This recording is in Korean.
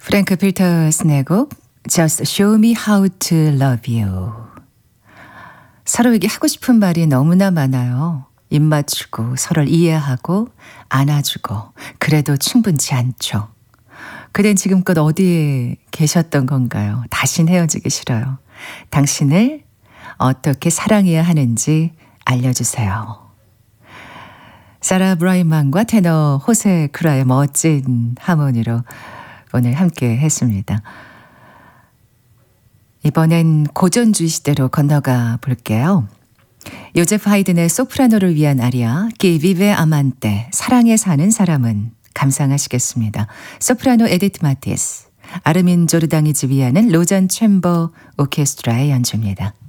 프랭크 필터스의 곡 Just Show Me How to Love You. 서로에게 하고 싶은 말이 너무나 많아요. 입 맞추고 서로를 이해하고 안아주고 그래도 충분치 않죠. 그댄 지금껏 어디에 계셨던 건가요? 다신 헤어지기 싫어요. 당신을 어떻게 사랑해야 하는지 알려주세요. 사라 브라이먼과 테너 호세 크라의 멋진 하모니로 오늘 함께 했습니다. 이번엔 고전주의 시대로 건너가 볼게요. 요제프 하이든의 소프라노를 위한 아리아 기비베 아만떼 사랑에 사는 사람은 감상하시겠습니다. 소프라노 에디트 마티스, 아르민 조르당이 지휘하는 로잔 챔버 오케스트라의 연주입니다.